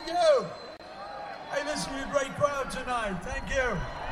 Thank you. Hey, listen, you're a great crowd tonight. Thank you.